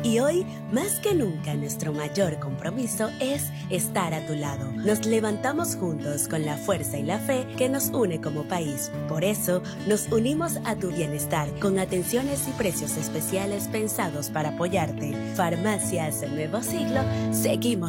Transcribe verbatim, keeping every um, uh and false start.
Y hoy, más que nunca, nuestro mayor compromiso es estar a tu lado. Nos levantamos juntos con la fuerza y la fe que nos une como país. Por eso, nos unimos a tu bienestar con atenciones y precios especiales pensados para apoyarte. Farmacias El Nuevo Siglo, seguimos